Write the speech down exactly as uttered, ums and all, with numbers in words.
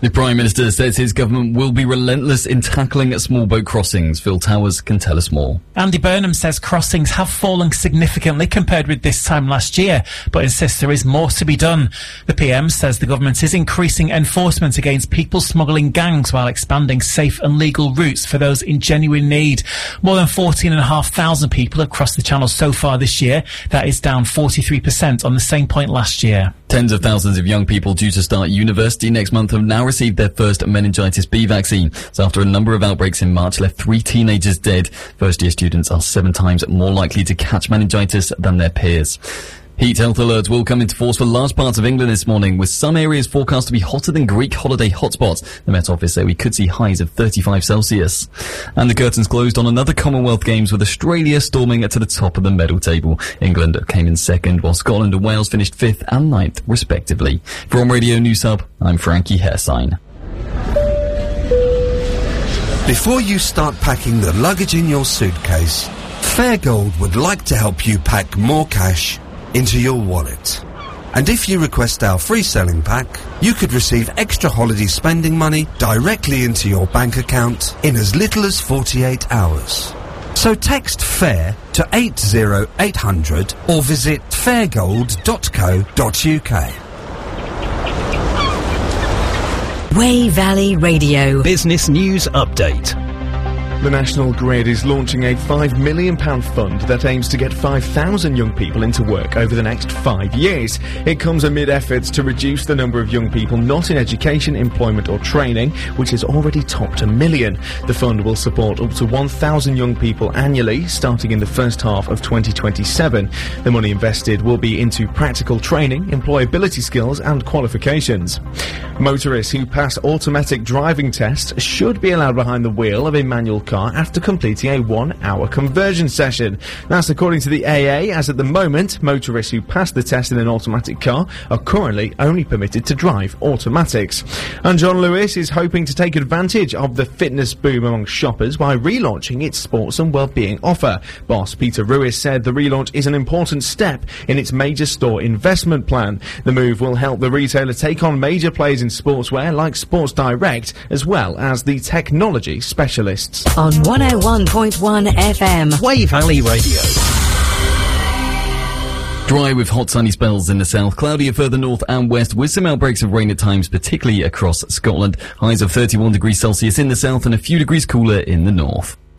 The Prime Minister says his government will be relentless in tackling small boat crossings. Phil Towers can tell us more. Andy Burnham says crossings have fallen significantly compared with this time last year, but insists there is more to be done. The P M says the government is increasing enforcement against people smuggling gangs while expanding safe and legal routes for those in genuine need. More than fourteen thousand five hundred people have crossed the Channel so far this year. That is down forty-three percent on the same point last year. Tens of thousands of young people due to start university next month have now received their first meningitis B vaccine. So after a number of outbreaks in March left three teenagers dead, first-year students are seven times more likely to catch meningitis than their peers. Heat health alerts will come into force for large parts of England this morning, with some areas forecast to be hotter than Greek holiday hotspots. The Met Office say we could see highs of thirty-five Celsius. And the curtains closed on another Commonwealth Games, with Australia storming to the top of the medal table. England came in second, while Scotland and Wales finished fifth and ninth, respectively. From Radio News Hub, I'm Frankie Hairsign. Before you start packing the luggage in your suitcase, Fairgold would like to help you pack more cash into your wallet. And if you request our free selling pack, you could receive extra holiday spending money directly into your bank account in as little as forty-eight hours. So text FAIR to eight zero eight hundred or visit fairgold dot co dot uk. Wey Valley Radio Business News Update. The National Grid is launching a five million pounds fund that aims to get five thousand young people into work over the next five years. It comes amid efforts to reduce the number of young people not in education, employment or training, which has already topped a million. The fund will support up to one thousand young people annually, starting in the first half of twenty twenty-seven. The money invested will be into practical training, employability skills and qualifications. Motorists who pass automatic driving tests should be allowed behind the wheel of a manual car after completing a one-hour conversion session. That's according to the A A, as at the moment, motorists who pass the test in an automatic car are currently only permitted to drive automatics. And John Lewis is hoping to take advantage of the fitness boom among shoppers by relaunching its sports and wellbeing offer. Boss Peter Ruiz said the relaunch is an important step in its major store investment plan. The move will help the retailer take on major players in sportswear like Sports Direct, as well as the technology specialists. On one oh one point one F M. Wey Valley Radio. Dry with hot sunny spells in the south, cloudier further north and west, with some outbreaks of rain at times, particularly across Scotland. Highs of thirty-one degrees Celsius in the south and a few degrees cooler in the north.